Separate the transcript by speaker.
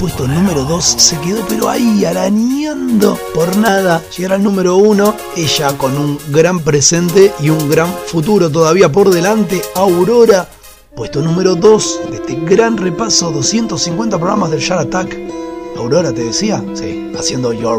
Speaker 1: puesto número 2 se quedó pero ahí arañando por nada llegar al número 1. Ella con un gran presente y un gran futuro todavía por delante, Aurora, puesto número 2 de este gran repaso, 250 programas del Shark Attack. Aurora, te decía, sí, haciendo Your